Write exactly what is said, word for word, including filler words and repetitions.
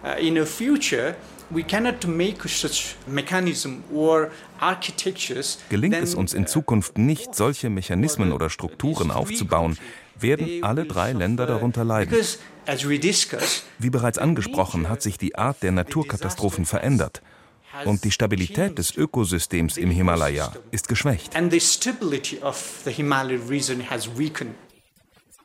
in the future we cannot make such mechanism or architectures. Gelingt es uns in Zukunft nicht, solche Mechanismen oder Strukturen aufzubauen, werden alle drei Länder darunter leiden. Wie bereits angesprochen, hat sich die Art der Naturkatastrophen verändert. Und die Stabilität des Ökosystems im Himalaya ist geschwächt.